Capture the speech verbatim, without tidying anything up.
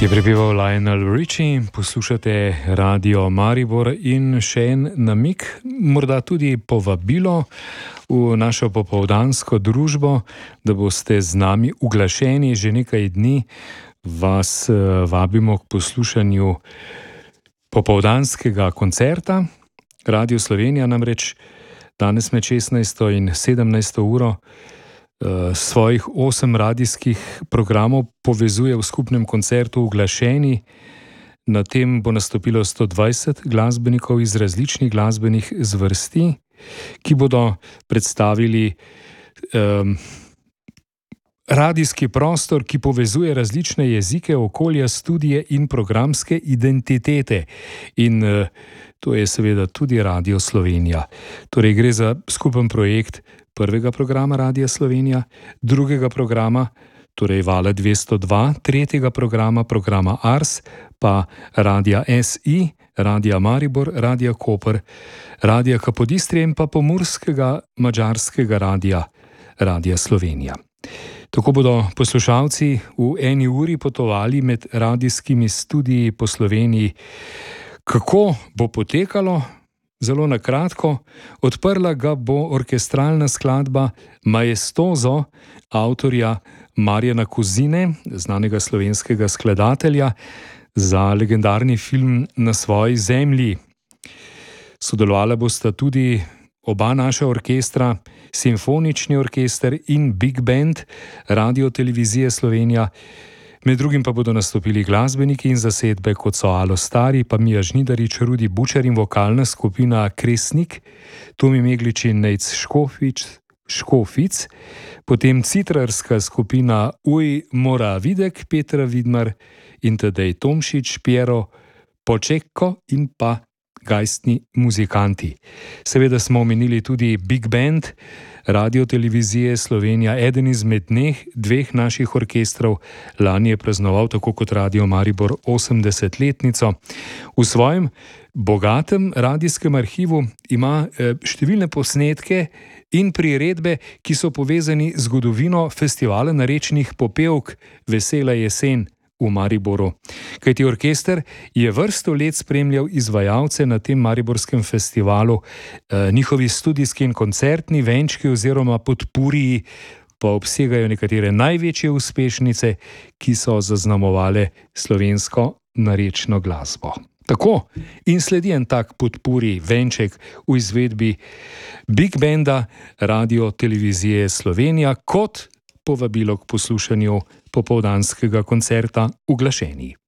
Je prepeval Lionel Richie, poslušate Radio Maribor in še en namig, morda tudi povabilo v našo popoldansko družbo, da boste z nami uglašeni. Že nekaj dni vas vabimo k poslušanju popoldanskega koncerta. Radio Slovenija namreč danes med šestnajsto in sedemnajsto uro svojih osem radijskih programov povezuje v skupnem koncertu Uglašeni. Na tem bo nastopilo sto dvajset glasbenikov iz različnih glasbenih zvrsti, ki bodo predstavili um, radijski prostor, ki povezuje različne jezike, okolja, studije in programske identitete. In uh, to je seveda tudi Radio Slovenija. Torej gre za skupen projekt prvega programa Radia Slovenija, drugega programa, torej Vala dvesto dva, tretjega programa, programa Ars, pa Radia S I, Radia Maribor, Radia Koper, Radia Kapodistrije in pa pomurskega madžarskega radia, Radia Slovenija. Tako bodo poslušalci v eni uri potovali med radijskimi studiji po Sloveniji. Kako bo potekalo? Zelo na kratko, odprla ga bo orkestralna skladba Maestoso avtorja Marjana Kozine, znanega slovenskega skladatelja, za legendarni film Na svoji zemlji. Sodelovala bosta tudi oba naša orkestra, Simfonični orkester in Big Band Radio Televizije Slovenija. Med drugim pa bodo nastopili glasbeniki in zasedbe, kot so Alo Stari, pa Mija Žnidarič, Rudi Bučar in vokalna skupina Kresnik, Tomi Meglič in Nejc Škofič, Škofic, potem citrarska skupina Uj Mora Videk, Petra Vidmar in Tadej Tomšič, Piero Počekko in pa gajstni muzikanti. Seveda smo omenili tudi Big Band Radio Televizije Slovenija, eden izmed dneh dveh naših orkestrov. Lani je praznoval, tako kot Radio Maribor, osemdesetletnico. V svojem bogatem radijskem arhivu ima številne posnetke in priredbe, ki so povezani z zgodovino festivala narečnih popevk Vesela jesen v Mariboru. Kajti orkester je vrsto let spremljal izvajalce na tem mariborskem festivalu, e, njihovi studijski in koncertni venčki oziroma podpuriji pa obsegajo nekatere največje uspešnice, ki so zaznamovale slovensko narečno glasbo. Tako in sledi en tak podpuri venček v izvedbi Big Banda Radio Televizije Slovenija kot povabilo k poslušanju popoldanskega koncerta Uglašeni.